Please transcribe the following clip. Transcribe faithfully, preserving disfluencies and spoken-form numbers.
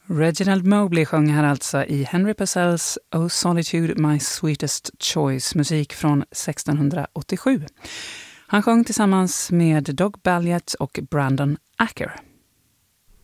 Reginald Mobley sjöng här alltså i Henry Purcells Oh Solitude, My Sweetest Choice, musik från sextonhundraåttiosju. Han sjöng tillsammans med Doug Balliet och Brandon Acker.